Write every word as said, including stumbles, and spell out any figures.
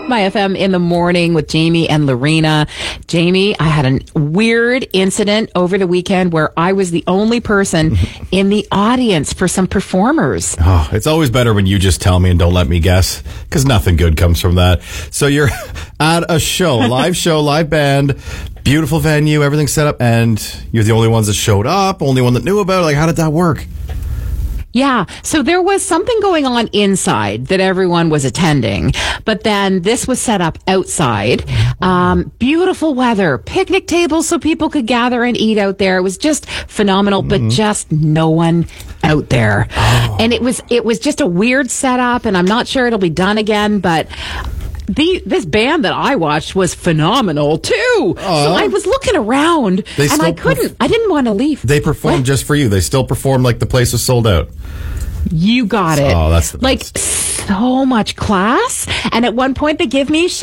My F M in the morning with Jamie and Lorena. Jamie, I had a weird incident over the weekend where I was the only person in the audience for some performers. Oh, it's always better when you just tell me and don't let me guess, because nothing good comes from that. So you're at a show, live show, live band, beautiful venue, everything set up, and you're the only ones that showed up, only one that knew about it. Like, how did that work? Yeah, so there was something going on inside that everyone was attending, but then this was set up outside. Um, beautiful weather, picnic tables so people could gather and eat out there. It was just phenomenal, mm-hmm. but just no one out there. Oh. And it was it was just a weird setup, and I'm not sure it'll be done again, but The, this band that I watched was phenomenal too. Uh, so I was looking around and I couldn't, perf- I didn't want to leave. They performed what? Just for you. They still performed like the place was sold out. You got it. Oh, that's the best. Like so much class. And at one point they give me